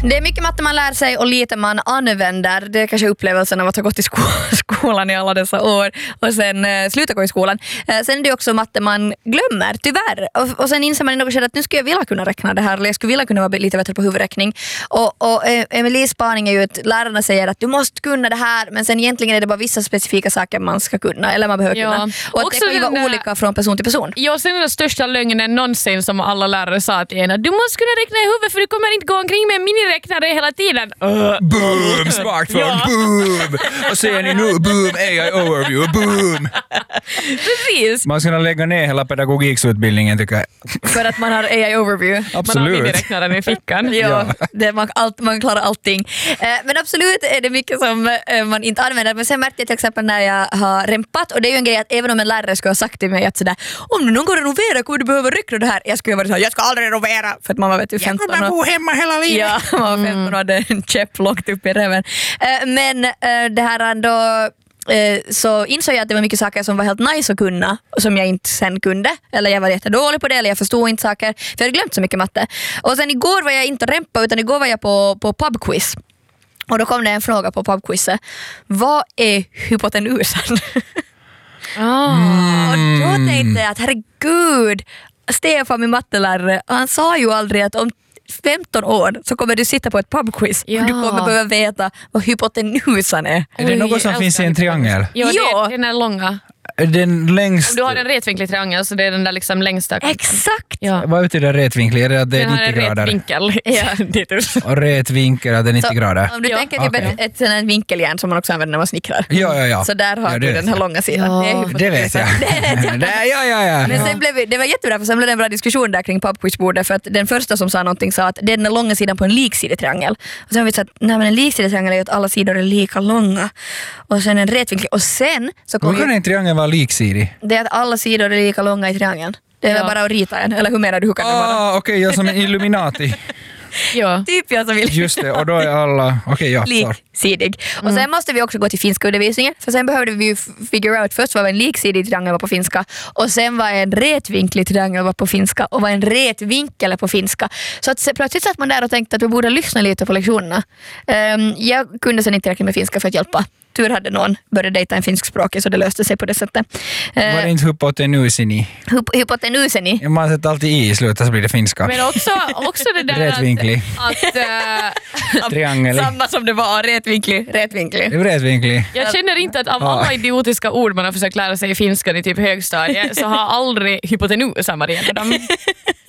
Det är mycket matte man lär sig och lite man använder. Det är kanske upplevelsen av att ha gått i skolan i alla dessa år och sen sluta gå i skolan. Sen är det också matte man glömmer, tyvärr. Och sen inser man i något skede att nu skulle jag vilja kunna räkna det här, eller jag skulle vilja kunna vara lite bättre på huvudräkning. Och Emelies spaning är ju att lärarna säger att du måste kunna det här, men sen egentligen är det bara vissa specifika saker man ska kunna, eller man behöver kunna. Och att det kan ju vara olika från person till person. Ja, sen är den största lögnen någonsin som alla lärare sa till en: du måste kunna räkna i huvudet för du kommer inte gå omkring med en miniräknare hela tiden. Boom, smartphone, boom! Och ser ni nu, boom, AI overview, boom! Precis. Man ska lägga ner hela pedagogiksutbildningen, tycker jag. För att man har AI overview. Absolut. Man har miniräknaren i fickan. Ja. Man klarar allting. Men absolut är det mycket som man inte använder. Men sen märkte jag till exempel när jag har rempat, och det är ju en grej att även om en lärare skulle ha sagt till mig att sådär, om du någon gång renoverar kommer du behöva räkna det här. Jag skulle vara såhär, jag ska aldrig renovera, för att man var 15 Jag kommer bo hemma hela livet. Ja, man var 15 och hade en käpp långt upp i reven. Men det här ändå, så insåg jag att det var mycket saker som var helt nice att kunna och som jag inte sen kunde, eller jag var jättedålig på det, eller jag förstod inte saker för jag hade glömt så mycket matte. Och sen igår var jag inte rempa, utan igår var jag på pubquiz. Och då kom det en fråga på pubquizet: vad är hypotenusen? Och då tänkte jag att herregud, Stefan, min mattelärare, han sa ju aldrig att om 15 år så kommer du sitta på ett pubquiz och du kommer behöva veta vad hypotenusan är. Är det något som finns i en triangel? Ja, den är långa. Den längst... Om du har en rätvinklig triangel så det är den där liksom längsta kanten. Exakt! Ja. Vad betyder rätvinklig? Är det att det är 90 grader? Den har en rätvinkel. Ja. Och rätvinkel att det är 90 grader? Om du tänker typ ett vinkeljärn som man också använder när man snickrar. Ja. Så där har du den här långa sidan. Ja. Det vet jag. Ja. Men sen det var jättebra, för sen blev det en bra diskussion där kring pubquizbordet, för att den första som sa någonting sa att det är den långa sidan på en liksidig triangel. Och sen har vi sagt att en liksidig triangel är att alla sidor är lika långa. Och sen en rätvinklig. Och sen så Hur kan en triangel vara liksidig? Det är att alla sidor är lika långa i triangeln. Det är bara att rita en. Eller hur menar du? Hur kan det vara? Okej, jag som en Illuminati. Ja. Typ jag som vill. Just det, och då är alla... liksidig. Och sen måste vi också gå till finska undervisningen. För sen behövde vi ju figure out först vad en liksidig triangel var på finska. Och sen var en rätvinklig triangel var på finska. Och vad en rätvinkel är på finska. Så att plötsligt satt man där och tänkte att vi borde lyssna lite på lektionerna. Jag kunde sen inte räkna med finska för att hjälpa. Tur hade någon börjat dejta en finskspråkig, så det löste sig på det sättet. Var det inte hypotenusini? Hypotenusini? Man sätter alltid i slutet så blir det finska. Men också det där rätvinklig. Triangel. Samma som det var, rätvinklig. Rätvinklig. Jag känner inte att av alla idiotiska ord man har försökt lära sig i finska i typ högstadiet så har aldrig hypotenusa varit en av dem.